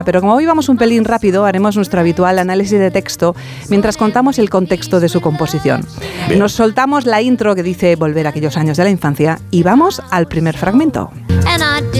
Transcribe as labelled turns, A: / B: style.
A: Pero como hoy vamos un pelín rápido, haremos nuestro habitual análisis de texto mientras contamos el contexto de su composición. Bien. Nos soltamos la intro que dice volver a aquellos años de la infancia y vamos al primer fragmento.